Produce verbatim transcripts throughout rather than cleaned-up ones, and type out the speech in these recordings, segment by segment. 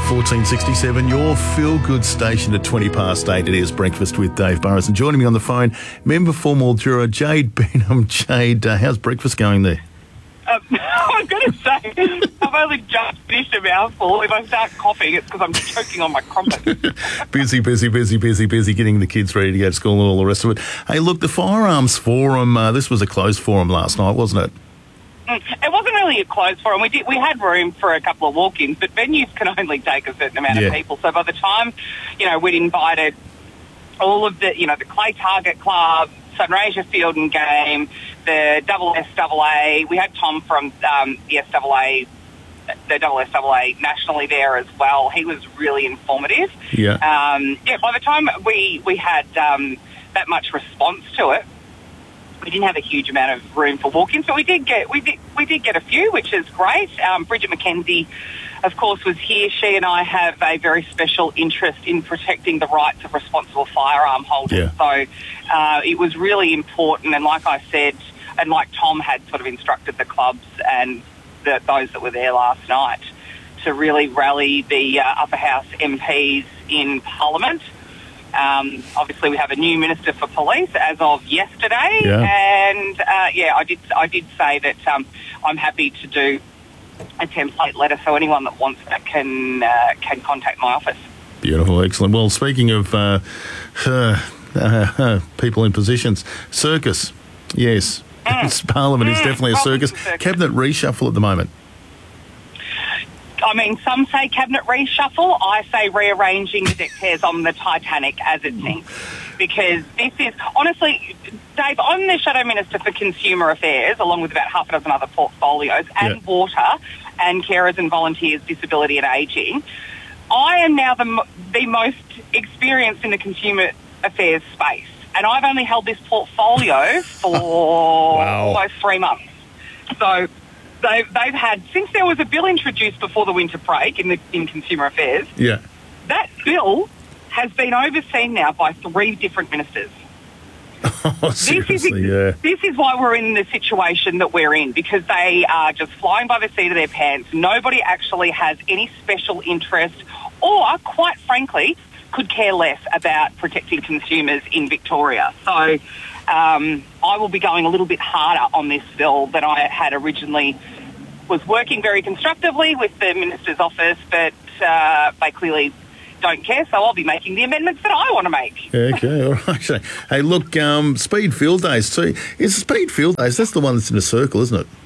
fourteen sixty-seven, your feel-good station at twenty past eight. It is Breakfast with Dave Burris. And joining me on the phone, member for Mildura, Jade Benham. Jade, uh, how's breakfast going there? Um, I'm going to say, I've only just finished a mouthful. If I start coughing, it's because I'm choking on my crumpet. busy, busy, busy, busy, busy, getting the kids ready to go to school and all the rest of it. Hey, look, the Firearms Forum, uh, this was a closed forum last night, wasn't it? It wasn't really a closed forum. We did, we had room for a couple of walk-ins, but venues can only take a certain amount yeah. of people. So by the time, you know, we'd invited all of the, you know, the Clay Target Club, Sunraysia Field and Game, the double S double A. We had Tom from um, the S double A, the double S double A nationally there as well. He was really informative. Yeah. Um, yeah. By the time we we had um, that much response to it, we didn't have a huge amount of room for walk-ins, but we did get we did we did get a few, which is great. Um, Bridget McKenzie, of course, was here. She and I have a very special interest in protecting the rights of responsible firearm holders. Yeah. So uh, it was really important, and like I said, and like Tom had sort of instructed the clubs and the, those that were there last night to really rally the uh, upper house M Ps in Parliament. Um, obviously, we have a new Minister for Police as of yesterday, yeah. and uh, yeah, I did. I did say that um, I'm happy to do a template letter, so anyone that wants that can uh, can contact my office. Beautiful, excellent. Well, speaking of uh, uh, uh, people in positions, circus, yes, mm. Parliament mm, is definitely a circus. circus. Cabinet reshuffle at the moment. I mean, some say cabinet reshuffle. I say rearranging the deck chairs on the Titanic as it sinks. Because this is, honestly, Dave, I'm the Shadow Minister for Consumer Affairs, along with about half a dozen other portfolios, and yeah. water, and carers and volunteers, disability and ageing. I am now the, the most experienced in the consumer affairs space. And I've only held this portfolio for wow. almost three months. So They've, they've had, since there was a bill introduced before the winter break in the in Consumer Affairs, yeah. that bill has been overseen now by three different ministers. Oh, seriously, this is, yeah. This is why we're in the situation that we're in, because they are just flying by the seat of their pants. Nobody actually has any special interest or, quite frankly, could care less about protecting consumers in Victoria. So Um, I will be going a little bit harder on this bill than I had originally. Was working very constructively with the Minister's office, but uh, they clearly don't care, so I'll be making the amendments that I want to make. Okay, all right. Hey, look, um, Speed Field Days too. Is Speed Field Days, that's the one that's in a circle, isn't it?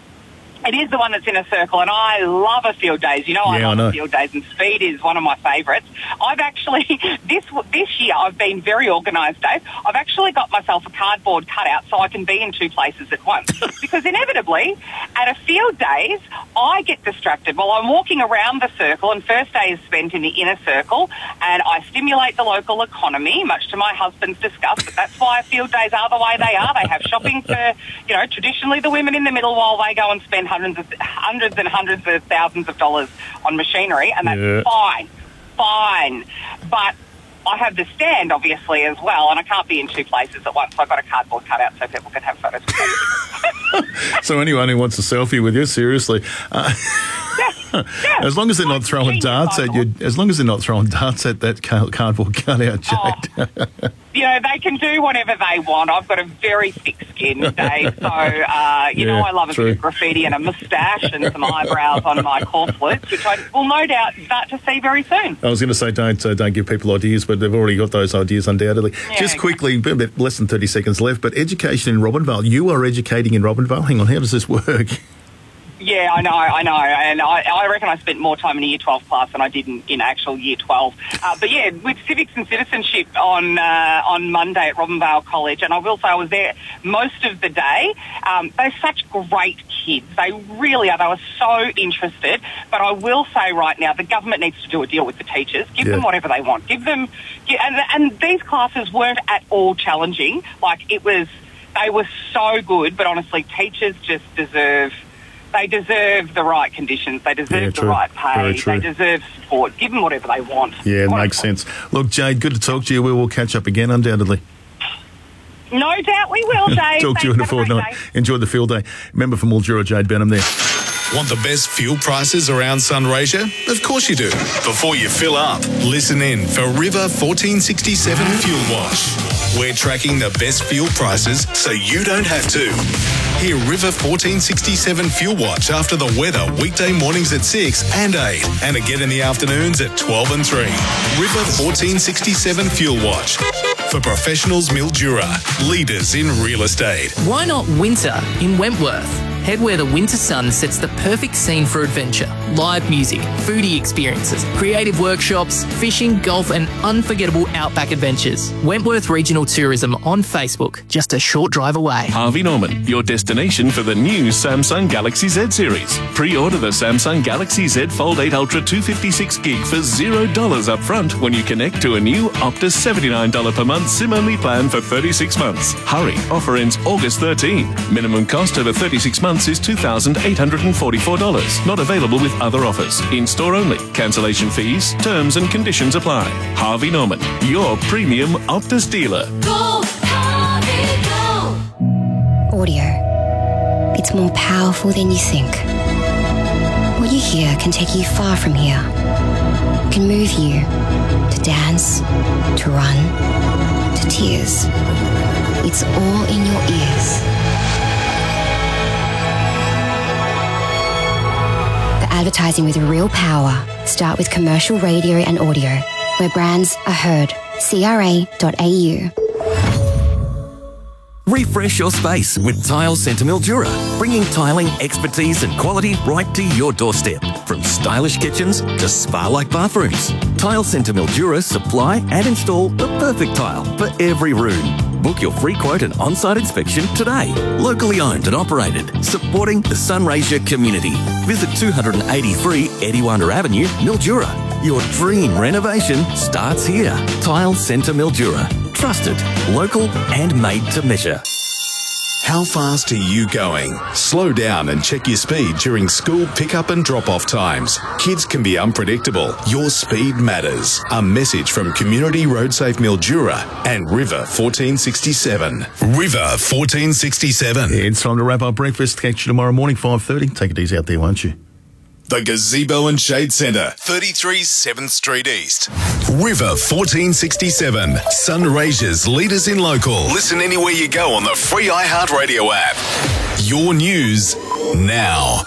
It is the one that's in a circle, and I love a field days. You know, I yeah, love I know. field days, and Speed is one of my favourites. I've actually, this this year, I've been very organised, Dave. I've actually got myself a cardboard cutout so I can be in two places at once. Because inevitably, at a field days, I get distracted while I'm walking around the circle, and first day is spent in the inner circle, and I stimulate the local economy, much to my husband's disgust, but that's why field days are the way they are. They have shopping for, you know, traditionally the women in the middle while they go and spend hundreds, of, hundreds and hundreds of thousands of dollars on machinery, and that's yeah. fine, fine. But I have the stand, obviously, as well, and I can't be in two places at once, so I've got a cardboard cutout so people can have photos with me. So anyone who wants a selfie with you, seriously, uh, yeah, yeah. as long as they're not throwing darts at you, as long as they're not throwing darts at that cardboard cutout, Jade. Oh. You know, they can do whatever they want. I've got a very thick skin, Dave, so, uh, you yeah, know, I love a true. bit of graffiti and a moustache and some eyebrows on my corselets, which I will no doubt start to see very soon. I was going to say don't uh, don't give people ideas, but they've already got those ideas undoubtedly. Yeah, Just okay. quickly, a bit less than thirty seconds left, but education in Robinvale. You are educating in Robinvale. Hang on, how does this work? Yeah, I know, I know, and I, I reckon I spent more time in a Year twelve class than I did in, in actual Year twelve. Uh, but yeah, with civics and citizenship on uh, on Monday at Robinvale College, and I will say I was there most of the day. Um, they're such great kids. They really are. They were so interested. But I will say right now, the government needs to do a deal with the teachers. Give yeah. them whatever they want. Give them, and, and these classes weren't at all challenging. Like it was, they were so good. But honestly, teachers just deserve. They deserve the right conditions. They deserve Yeah, the true. right pay. Very true. They deserve support. Give them whatever they want. Yeah, it Honestly. makes sense. Look, Jade, good to talk to you. We will catch up again, undoubtedly. No doubt we will, Dave. Talk to you in a fortnight. Enjoy the field day. Member for Mildura, Jade Benham there. Want the best fuel prices around Sunraysia? Of course you do. Before you fill up, listen in for River fourteen sixty-seven Fuel Watch. We're tracking the best fuel prices so you don't have to. Hear River fourteen sixty-seven Fuel Watch after the weather weekday mornings at six and eight and again in the afternoons at twelve and three. River fourteen sixty-seven Fuel Watch. For professionals Mildura, leaders in real estate. Why not winter in Wentworth? Head where the winter sun sets the perfect scene for adventure. Live music, foodie experiences, creative workshops, fishing, golf and unforgettable outback adventures. Wentworth Regional Tourism on Facebook, just a short drive away. Harvey Norman, your destination for the new Samsung Galaxy Z series. Pre-order the Samsung Galaxy Z Fold eight Ultra two fifty-six gig for zero dollars up front when you connect to a new Optus seventy-nine dollars per month SIM-only plan for thirty-six months. Hurry, offer ends August thirteenth. Minimum cost over thirty-six months is two thousand eight hundred forty-four dollars. Not available with other offers. In-store only. Cancellation fees, terms and conditions apply. Harvey Norman, your premium Optus dealer. Go, Harvey, go! Audio. It's more powerful than you think. What you hear can take you far from here. It can move you to dance, to run, to tears. It's all in your ears. Advertising with real power. Start with commercial radio and audio, where brands are heard. C R A dot A U. Refresh your space with Tile Centre Mildura, bringing tiling expertise and quality right to your doorstep. From stylish kitchens to spa-like bathrooms, Tile Centre Mildura supply and install the perfect tile for every room. Book your free quote and on-site inspection today. Locally owned and operated, supporting the Sunraysia community. Visit two eighty-three Ediwanda Avenue, Mildura. Your dream renovation starts here. Tile Centre Mildura. Trusted, local and made to measure. How fast are you going? Slow down and check your speed during school pickup and drop-off times. Kids can be unpredictable. Your speed matters. A message from Community Road Safe Mildura and River fourteen sixty-seven. River fourteen sixty-seven. It's time to wrap up breakfast. Catch you tomorrow morning, five thirty. Take it easy out there, won't you? The Gazebo and Shade Centre, thirty-three seventh Street East. River fourteen sixty-seven. Sunraysia's leaders in local. Listen anywhere you go on the free iHeartRadio app. Your news now.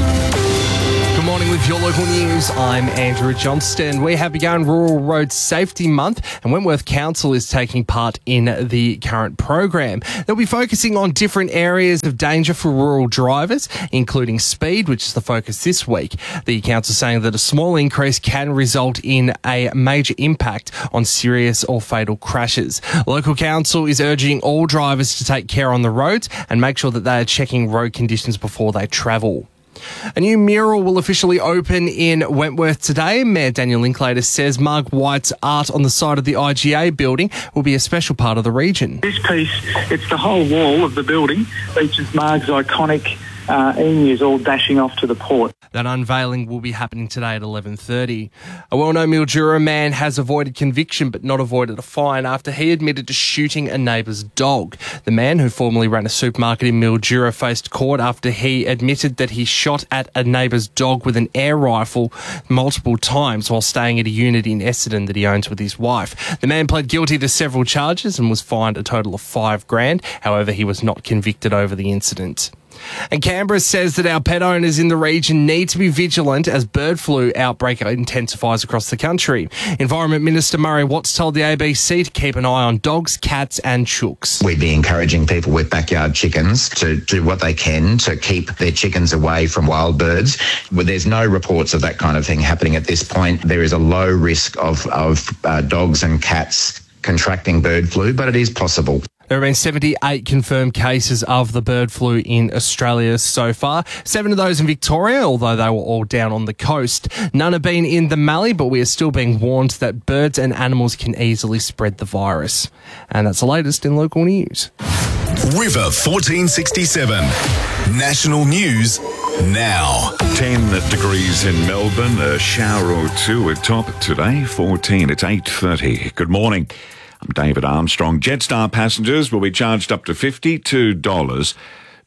Good morning with your local news. I'm Andrew Johnston. We have begun Rural Road Safety Month and Wentworth Council is taking part in the current program. They'll be focusing on different areas of danger for rural drivers, including speed, which is the focus this week. The council saying that a small increase can result in a major impact on serious or fatal crashes. Local council is urging all drivers to take care on the roads and make sure that they are checking road conditions before they travel. A new mural will officially open in Wentworth today. Mayor Daniel Linklater says Mark White's art on the side of the I G A building will be a special part of the region. This piece, it's the whole wall of the building, features Mark's iconic uh, emus all dashing off to the port. That unveiling will be happening today at eleven thirty. A well-known Mildura man has avoided conviction but not avoided a fine after he admitted to shooting a neighbour's dog. The man, who formerly ran a supermarket in Mildura, faced court after he admitted that he shot at a neighbour's dog with an air rifle multiple times while staying at a unit in Essendon that he owns with his wife. The man pled guilty to several charges and was fined a total of five grand. However, he was not convicted over the incident. And Canberra says that our pet owners in the region need to be vigilant as bird flu outbreak intensifies across the country. Environment Minister Murray Watts told the A B C to keep an eye on dogs, cats and chooks. We'd be encouraging people with backyard chickens to do what they can to keep their chickens away from wild birds. Well, there's no reports of that kind of thing happening at this point. There is a low risk of, of uh, dogs and cats contracting bird flu, but it is possible. There have been seventy-eight confirmed cases of the bird flu in Australia so far. Seven of those in Victoria, although they were all down on the coast. None have been in the Mallee, but we are still being warned that birds and animals can easily spread the virus. And that's the latest in local news. River fourteen sixty-seven. National news now. ten degrees in Melbourne, a shower or two at top today. fourteen, it's eight thirty. Good morning. I'm David Armstrong. Jetstar passengers will be charged up to fifty-two dollars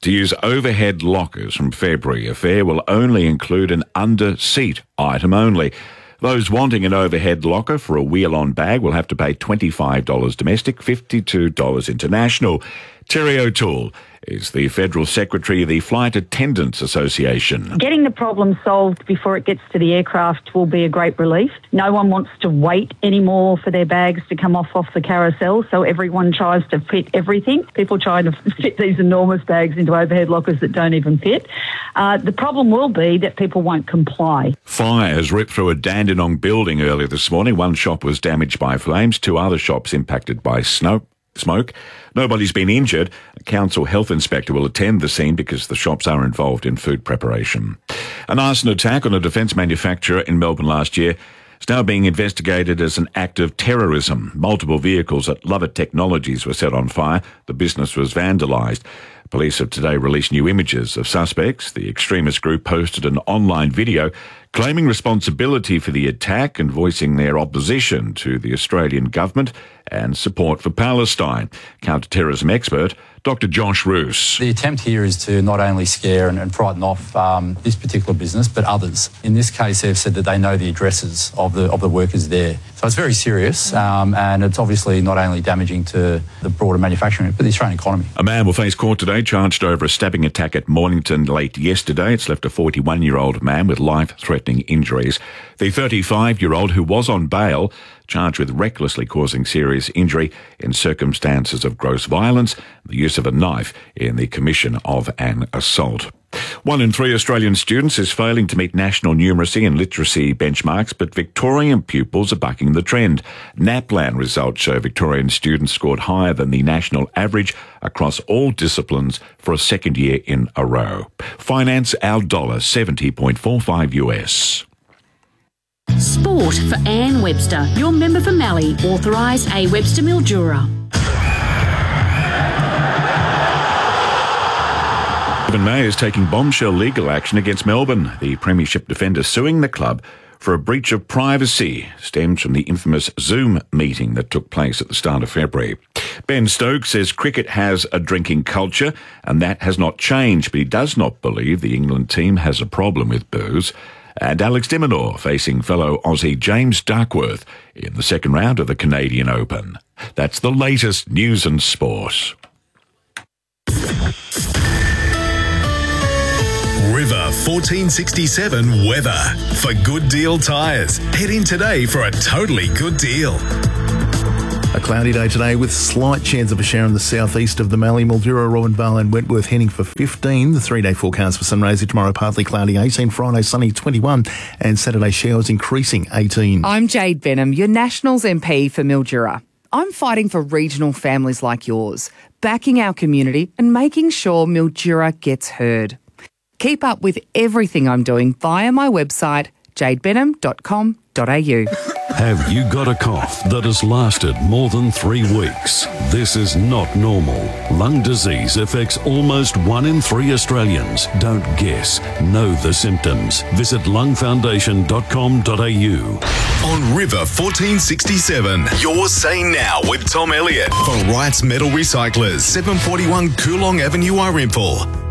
to use overhead lockers from February. A fare will only include an under-seat item only. Those wanting an overhead locker for a wheel-on bag will have to pay twenty-five dollars domestic, fifty-two dollars international. Terry O'Toole is the Federal Secretary of the Flight Attendants Association. Getting the problem solved before it gets to the aircraft will be a great relief. No one wants to wait anymore for their bags to come off off the carousel, so everyone tries to fit everything. People try to fit these enormous bags into overhead lockers that don't even fit. Uh, the problem will be that people won't comply. Fires ripped through a Dandenong building earlier this morning. One shop was damaged by flames, two other shops impacted by snow. Smoke. Nobody's been injured. A council health inspector will attend the scene because the shops are involved in food preparation. An arson attack on a defence manufacturer in Melbourne last year is now being investigated as an act of terrorism. Multiple vehicles at Lovett Technologies were set on fire. The business was vandalised. Police have today released new images of suspects. The extremist group posted an online video claiming responsibility for the attack and voicing their opposition to the Australian government and support for Palestine. Counter-terrorism expert Doctor Josh Roos. The attempt here is to not only scare and, and frighten off um, this particular business, but others. In this case, they've said that they know the addresses of the of the workers there. So it's very serious, um, and it's obviously not only damaging to the broader manufacturing, but the Australian economy. A man will face court today, charged over a stabbing attack at Mornington late yesterday. It's left a forty-one-year-old man with life-threatening injuries. The thirty-five-year-old, who was on bail, charged with recklessly causing serious injury in circumstances of gross violence, the use of a knife in the commission of an assault. One in three Australian students is failing to meet national numeracy and literacy benchmarks, but Victorian pupils are bucking the trend. NAPLAN results show Victorian students scored higher than the national average across all disciplines for a second year in a row. Finance our dollar, seventy point four five U S. Sport for Anne Webster, your member for Mallee, authorised A Webster Mildura. Stephen May is taking bombshell legal action against Melbourne. The Premiership defender suing the club for a breach of privacy stems from the infamous Zoom meeting that took place at the start of February. Ben Stokes says cricket has a drinking culture and that has not changed, but he does not believe the England team has a problem with booze. And Alex de Minaur facing fellow Aussie James Duckworth in the second round of the Canadian Open. That's the latest news and sport. River fourteen sixty-seven weather. For Good Deal Tyres, head in today for a totally good deal. A cloudy day today with slight chance of a shower in the southeast of the Mallee, Mildura, Robinvale and Wentworth heading for fifteen. The three-day forecast for sunrising tomorrow, partly cloudy eighteen, Friday sunny twenty-one and Saturday showers increasing eighteen. I'm Jade Benham, your Nationals M P for Mildura. I'm fighting for regional families like yours, backing our community and making sure Mildura gets heard. Keep up with everything I'm doing via my website, jade benham dot com dot a u. Have you got a cough that has lasted more than three weeks? This is not normal. Lung disease affects almost one in three Australians. Don't guess. Know the symptoms. Visit lung foundation dot com dot a u. On River fourteen sixty-seven, you're saying now with Tom Elliott for Wright's Metal Recyclers, seven forty-one Coolong Avenue, Irimple.